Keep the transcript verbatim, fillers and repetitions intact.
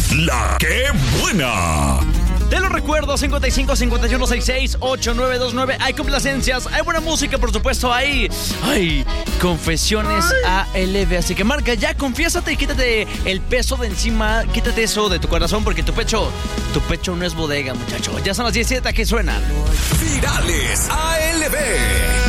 La que buena. Te lo recuerdo, cincuenta y cinco, cincuenta y uno, sesenta y seis, ochenta y nueve veintinueve. Hay complacencias, hay buena música, por supuesto. Hay, hay confesiones A L B. Así que marca ya, confiésate y quítate el peso de encima. Quítate eso de tu corazón, porque tu pecho, tu pecho no es bodega, muchacho. Ya son las diecisiete, ¿a qué suena? Virales A L B.